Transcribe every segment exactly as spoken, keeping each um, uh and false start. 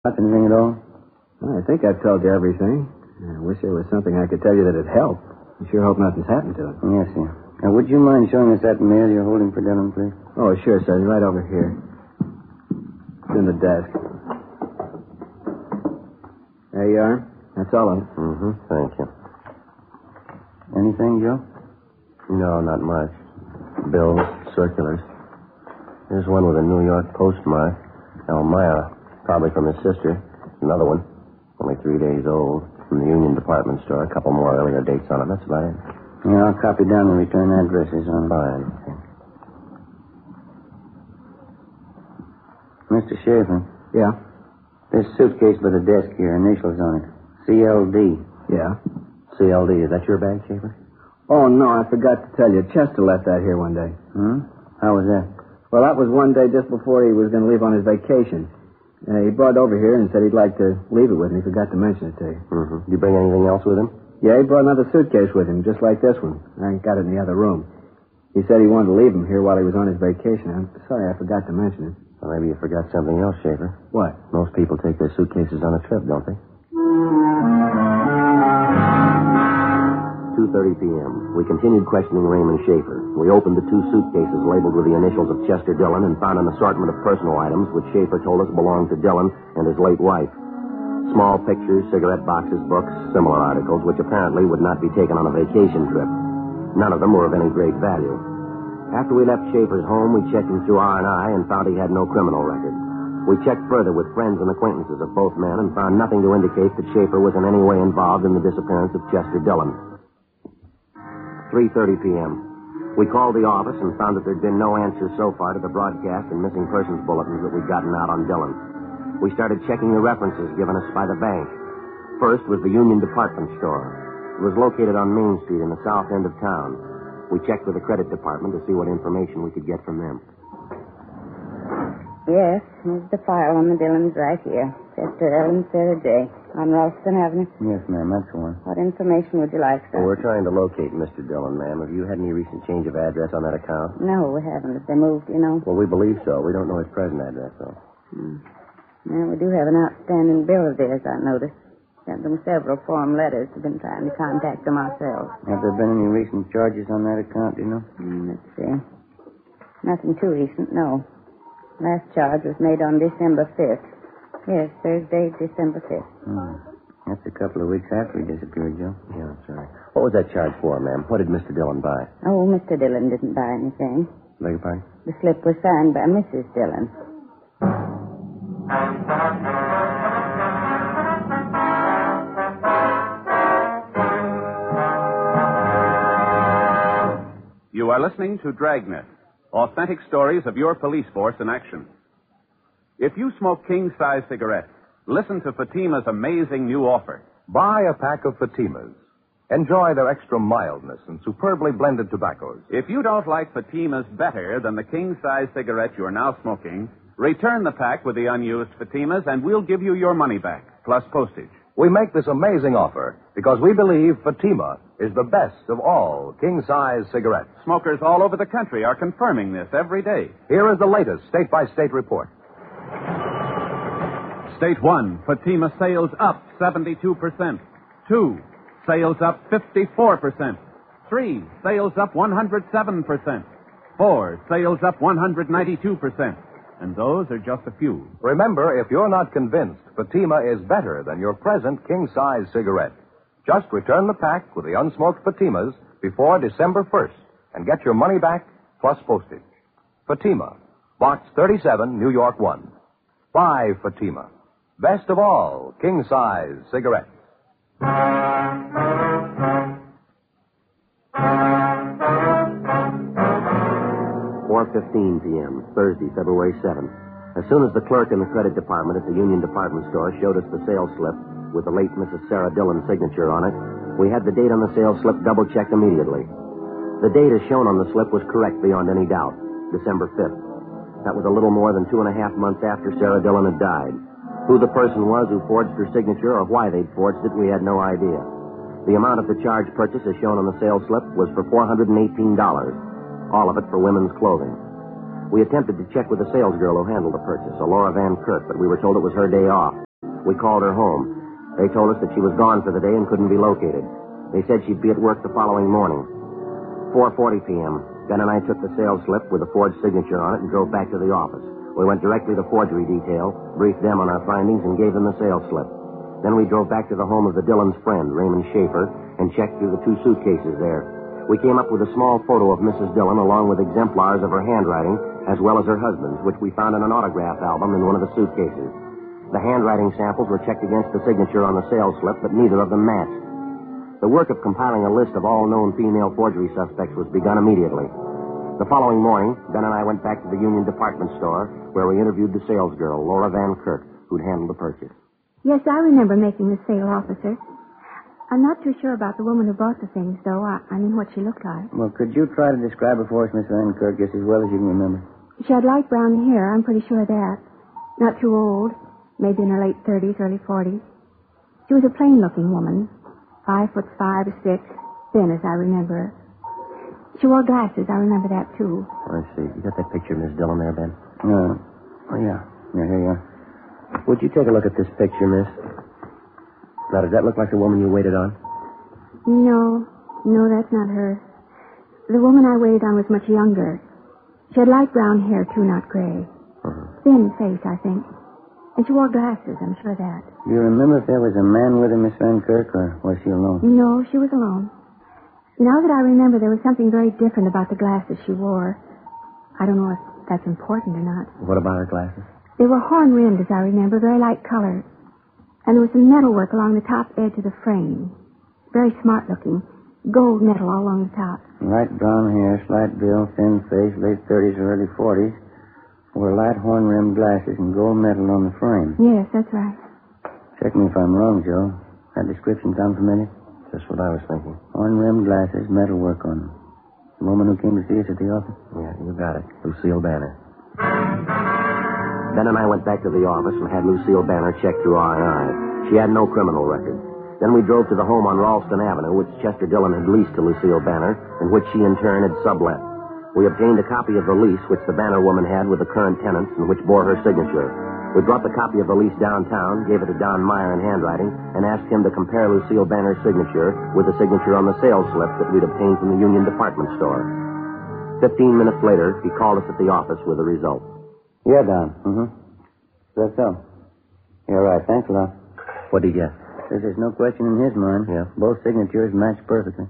Anything at all? Well, I think I've told you everything. I wish there was something I could tell you that'd help. I sure hope nothing's happened to him. Yes, sir. Now, would you mind showing us that mail you're holding for Dillon, please? Oh, sure, sir. Right over here. It's in the desk. There you are. That's all of it. Mm-hmm. Thank you. Anything, Joe? No, not much. Bills, circulars. There's one with a New York postmark. Elmira, probably from his sister. Another one, only three days old, from the Union Department Store. A couple more earlier dates on it. That's about it. Yeah, I'll copy down the return addresses on it. Fine. Mister Schaefer. Yeah? This suitcase by the desk here, initials on it. C L D. Yeah? C L D, is that your bag, Schaefer? Oh, no, I forgot to tell you. Chester left that here one day. Hmm? How was that? Well, that was one day just before he was going to leave on his vacation. Uh, he brought it over here and said he'd like to leave it with me. Forgot to mention it to you. Mm-hmm. Did you bring anything else with him? Yeah, he brought another suitcase with him, just like this one. I got it in the other room. He said he wanted to leave him here while he was on his vacation. I'm sorry I forgot to mention it. Well, maybe you forgot something else, Schaefer. What? Most people take their suitcases on a trip, don't they? two thirty p.m. We continued questioning Raymond Schaefer. We opened the two suitcases labeled with the initials of Chester Dillon and found an assortment of personal items which Schaefer told us belonged to Dillon and his late wife. Small pictures, cigarette boxes, books, similar articles which apparently would not be taken on a vacation trip. None of them were of any great value. After we left Schaefer's home, we checked him through R and I and found he had no criminal record. We checked further with friends and acquaintances of both men and found nothing to indicate that Schaefer was in any way involved in the disappearance of Chester Dillon. three thirty p.m. We called the office and found that there'd been no answers so far to the broadcast and missing persons bulletins that we'd gotten out on Dillon. We started checking the references given us by the bank. First was the Union Department Store. It was located on Main Street in the south end of town. We checked with the credit department to see what information we could get from them. Yes, here's the file on the Dillons right here. Chester L. and Sarah J. on Ralston Avenue. Yes, ma'am, that's the one. What information would you like, sir? Well, we're trying to locate Mister Dillon, ma'am. Have you had any recent change of address on that account? No, we haven't. If they moved, you know. Well, we believe so. We don't know his present address, though. Hmm. Well, we do have an outstanding bill of theirs, I noticed. Sent them several form letters. We've been trying to contact them ourselves. Have there been any recent charges on that account, do you know? Hmm, let's see. Nothing too recent, no. Last charge was made on December fifth. Yes, Thursday, December fifth. Hmm. That's a couple of weeks after he disappeared, Joe. Yeah, that's right. What was that charge for, ma'am? What did Mister Dillon buy? Oh, Mister Dillon didn't buy anything. Beg your pardon? The slip was signed by Missus Dillon. You are listening to Dragnet, authentic stories of your police force in action. If you smoke king-size cigarettes, listen to Fatima's amazing new offer. Buy a pack of Fatimas. Enjoy their extra mildness and superbly blended tobaccos. If you don't like Fatima's better than the king-size cigarette you're now smoking, return the pack with the unused Fatimas and we'll give you your money back, plus postage. We make this amazing offer because we believe Fatima is the best of all king-size cigarettes. Smokers all over the country are confirming this every day. Here is the latest state-by-state report. State one, Fatima sales up seventy-two percent. Two, sales up fifty-four percent. Three, sales up one hundred seven percent. Four, sales up one hundred ninety-two percent. And those are just a few. Remember, if you're not convinced Fatima is better than your present king-size cigarette, just return the pack with the unsmoked Fatimas before December first and get your money back plus postage. Fatima, Box thirty-seven, New York one. Buy Fatima. Best of all king-size cigarettes. four fifteen p.m., Thursday, February seventh. As soon as the clerk in the credit department at the Union Department Store showed us the sales slip with the late Missus Sarah Dillon's signature on it, we had the date on the sales slip double-checked immediately. The date as shown on the slip was correct beyond any doubt, December fifth. That was a little more than two and a half months after Sarah Dillon had died. Who the person was who forged her signature or why they'd forged it, we had no idea. The amount of the charge purchase as shown on the sales slip was for four hundred eighteen dollars. All of it for women's clothing. We attempted to check with the salesgirl who handled the purchase, Laura Van Kirk, but we were told it was her day off. We called her home. They told us that she was gone for the day and couldn't be located. They said she'd be at work the following morning. four forty p.m. Ben and I took the sales slip with a forged signature on it and drove back to the office. We went directly to forgery detail, briefed them on our findings, and gave them the sales slip. Then we drove back to the home of the Dillons' friend, Raymond Schaefer, and checked through the two suitcases there. We came up with a small photo of Missus Dillon along with exemplars of her handwriting as well as her husband's, which we found in an autograph album in one of the suitcases. The handwriting samples were checked against the signature on the sales slip, but neither of them matched. The work of compiling a list of all known female forgery suspects was begun immediately. The following morning, Ben and I went back to the Union Department Store, where we interviewed the salesgirl, Laura Van Kirk, who'd handled the purchase. Yes, I remember making the sale, officer. I'm not too sure about the woman who bought the things, though. I, I mean, what she looked like. Well, could you try to describe her for us, Miss Van Kirk, just as well as you can remember? She had light brown hair, I'm pretty sure of that. Not too old, maybe in her late thirties, early forties. She was a plain-looking woman, five foot five or six, thin as I remember her. She wore glasses, I remember that, too. I see. You got that picture of Miss Dillon there, Ben? No. Oh, yeah. Yeah, here you are. Would you take a look at this picture, miss? Now, does that look like the woman you waited on? No. No, that's not her. The woman I waited on was much younger. She had light brown hair, too, not gray. Uh-huh. Thin face, I think. And she wore glasses, I'm sure of that. Do you remember if there was a man with her, Miss Van Kirk, or was she alone? No, she was alone. Now that I remember, there was something very different about the glasses she wore. I don't know if that's important or not. What about her glasses? They were horn-rimmed, as I remember, very light color. And there was some metalwork along the top edge of the frame. Very smart-looking. Gold metal all along the top. Light brown hair, slight build, thin face, late thirties or early forties. Wore light horn-rimmed glasses and gold metal on the frame. Yes, that's right. Check me if I'm wrong, Joe. That description sound familiar? Just what I was thinking. Horn-rimmed glasses, metalwork on them. The woman who came to see us at the office? Yeah, you got it. Lucille Banner. Ben and I went back to the office and had Lucille Banner checked through R and I. She had no criminal record. Then we drove to the home on Ralston Avenue, which Chester Dillon had leased to Lucille Banner, and which she in turn had sublet. We obtained a copy of the lease, which the Banner woman had with the current tenants, and which bore her signature. We brought the copy of the lease downtown, gave it to Don Meyer in handwriting, and asked him to compare Lucille Banner's signature with the signature on the sales slip that we'd obtained from the Union Department Store. Fifteen minutes later, he called us at the office with the results. Yeah, Don. Mm-hmm. That's so. You're right. Thanks a lot. What'd he get? Says there's no question in his mind. Yeah. Both signatures match perfectly.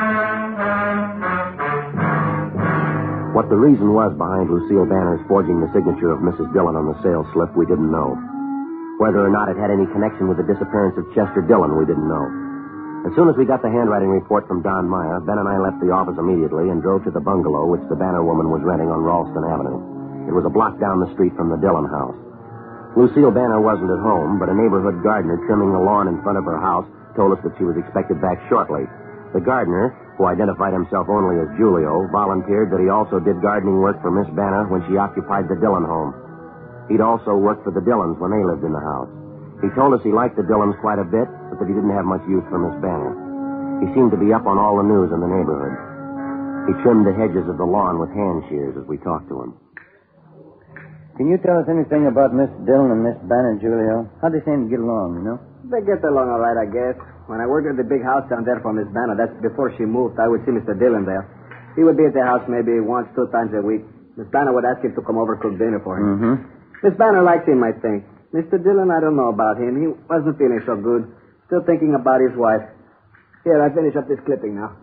What the reason was behind Lucille Banner's forging the signature of Missus Dillon on the sales slip, we didn't know. Whether or not it had any connection with the disappearance of Chester Dillon, we didn't know. As soon as we got the handwriting report from Don Meyer, Ben and I left the office immediately and drove to the bungalow which the Banner woman was renting on Ralston Avenue. It was a block down the street from the Dillon house. Lucille Banner wasn't at home, but a neighborhood gardener trimming the lawn in front of her house told us that she was expected back shortly. The gardener, who identified himself only as Julio, volunteered that he also did gardening work for Miss Banner when she occupied the Dillon home. He'd also worked for the Dillons when they lived in the house. He told us he liked the Dillons quite a bit, but that he didn't have much use for Miss Banner. He seemed to be up on all the news in the neighborhood. He trimmed the hedges of the lawn with hand shears as we talked to him. Can you tell us anything about Miss Dillon and Miss Banner, Julio? How'd they seem to get along, you know? They get along all right, I guess. When I worked at the big house down there for Miss Banner, that's before she moved, I would see Mister Dillon there. He would be at the house maybe once, two times a week. Miss Banner would ask him to come over cook dinner for him. Mm-hmm. Miss Banner liked him, I think. Mister Dillon, I don't know about him. He wasn't feeling so good. Still thinking about his wife. Here, I finish up this clipping now.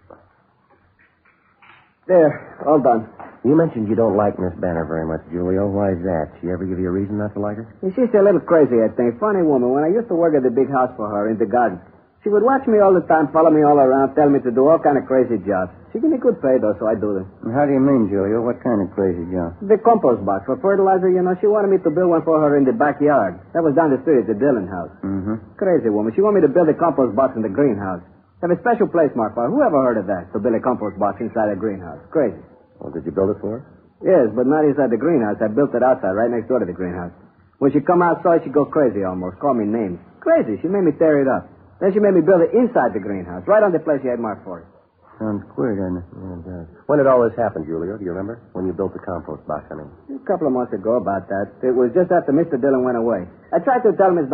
There, all done. You mentioned you don't like Miss Banner very much, Julio. Why is that? She ever give you a reason not to like her? She's a little crazy, I think. Funny woman. When I used to work at the big house for her in the garden, she would watch me all the time, follow me all around, tell me to do all kind of crazy jobs. She gave me good pay, though, so I do them. How do you mean, Julio? What kind of crazy job? The compost box for fertilizer, you know, she wanted me to build one for her in the backyard. That was down the street at the Dillon house. Mm-hmm. Crazy woman. She wanted me to build a compost box in the greenhouse. Have a special place marked for her. Who ever heard of that? To build a compost box inside a greenhouse. Crazy. Well, did you build it for her? Yes, but not inside the greenhouse. I built it outside, right next door to the greenhouse. When she come outside, she'd go crazy almost. Call me names. Crazy. She made me tear it up. Then she made me build it inside the greenhouse, right on the place she had marked for it. Sounds queer, doesn't it? Yeah, it does. When did all this happen, Julio? Do you remember? When you built the compost box, I mean. A couple of months ago about that. It was just after Mister Dillon went away. I tried to tell Miss